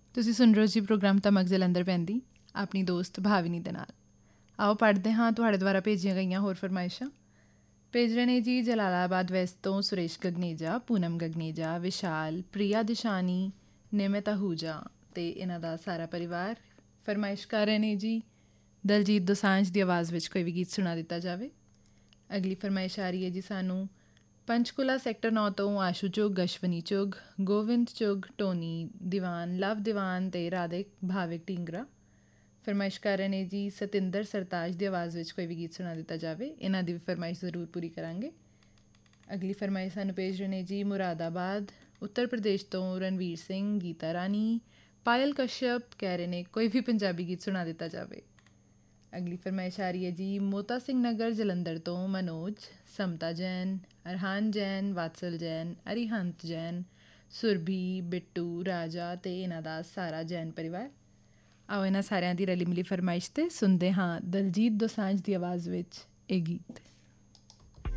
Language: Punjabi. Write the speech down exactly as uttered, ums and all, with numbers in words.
ਤੁਸੀਂ ਸੁਣ ਰਹੇ ਹੋ ਜੀ ਪ੍ਰੋਗਰਾਮ ਧਮਕ ਜਲੰਧਰ ਪੈਂਦੀ ਆਪਣੀ ਦੋਸਤ ਭਾਵਿਨੀ ਦੇ ਨਾਲ। ਆਓ ਪੜ੍ਹਦੇ ਹਾਂ ਤੁਹਾਡੇ ਦੁਆਰਾ ਭੇਜੀਆਂ ਗਈਆਂ ਹੋਰ ਫਰਮਾਇਸ਼ਾਂ। ਭੇਜ ਰਹੇ ਨੇ ਜੀ ਜਲਾਲਾਬਾਦ ਵੈਸਟ ਤੋਂ ਸੁਰੇਸ਼ ਗਗਨੇਜਾ, ਪੂਨਮ ਗਗਨੇਜਾ, ਵਿਸ਼ਾਲ, ਪ੍ਰਿਆ ਦਿਸ਼ਾਨੀ, ਨਿਮਿਤ आहूजा ਅਤੇ ਇਹਨਾਂ ਦਾ ਸਾਰਾ ਪਰਿਵਾਰ। ਫਰਮਾਇਸ਼ ਕਰ ਰਹੇ ਨੇ ਜੀ ਦਲਜੀਤ ਦੋਸਾਂਝ ਦੀ ਆਵਾਜ਼ ਵਿੱਚ ਕੋਈ ਵੀ ਗੀਤ ਸੁਣਾ ਦਿੱਤਾ ਜਾਵੇ। ਅਗਲੀ ਫਰਮਾਇਸ਼ ਆ ਰਹੀ ਹੈ ਜੀ ਸਾਨੂੰ ਪੰਚਕੂਲਾ ਸੈਕਟਰ ਨੌ ਤੋਂ ਆਸ਼ੂ ਚੁੱਗ, ਅਸ਼ਵਨੀ ਚੁੱਗ, ਗੋਵਿੰਦ ਚੁੱਗ, ਟੋਨੀ ਦੀਵਾਨ, ਲਵ ਦੀਵਾਨ ਅਤੇ ਰਾਧੇ ਭਾਵਿਕ ਢੀਂਗਰਾ। ਫਰਮਾਇਸ਼ ਕਰ ਰਹੇ ਨੇ ਜੀ ਸਤਿੰਦਰ ਸਰਤਾਜ ਦੀ ਆਵਾਜ਼ ਵਿੱਚ ਕੋਈ ਵੀ ਗੀਤ ਸੁਣਾ ਦਿੱਤਾ ਜਾਵੇ। ਇਹਨਾਂ ਦੀ ਵੀ ਫਰਮਾਇਸ਼ ਜ਼ਰੂਰ ਪੂਰੀ ਕਰਾਂਗੇ। ਅਗਲੀ ਫਰਮਾਇਸ਼ ਸਾਨੂੰ ਭੇਜ ਰਹੇ ਨੇ ਜੀ ਮੁਰਾਦਾਬਾਦ ਉੱਤਰ ਪ੍ਰਦੇਸ਼ ਤੋਂ ਰਣਵੀਰ ਸਿੰਘ, ਗੀਤਾ ਰਾਣੀ, ਪਾਇਲ ਕਸ਼ਯਪ ਕਹਿ ਰਹੇ ਨੇ ਕੋਈ ਵੀ ਪੰਜਾਬੀ ਗੀਤ ਸੁਣਾ ਦਿੱਤਾ ਜਾਵੇ। ਅਗਲੀ ਫਰਮਾਇਸ਼ ਆ ਰਹੀ ਹੈ ਜੀ ਮੋਤਾ ਸਿੰਘ ਨਗਰ ਜਲੰਧਰ ਤੋਂ ਮਨੋਜ, ਸਮਤਾ ਜੈਨ, ਅਰਹਾਨ ਜੈਨ, ਵਾਤਸਲ ਜੈਨ, ਅਰੀਹੰਤ ਜੈਨ, ਸੁਰਭੀ, ਬਿੱਟੂ, ਰਾਜਾ ਅਤੇ ਇਹਨਾਂ ਦਾ ਸਾਰਾ ਜੈਨ ਪਰਿਵਾਰ। ਆਓ ਇਹਨਾਂ ਸਾਰਿਆਂ ਦੀ ਰਲੀ ਮਿਲੀ ਫਰਮਾਇਸ਼ 'ਤੇ ਸੁਣਦੇ ਹਾਂ ਦਲਜੀਤ ਦੋਸਾਂਝ ਦੀ ਆਵਾਜ਼ ਵਿੱਚ ਇਹ ਗੀਤ।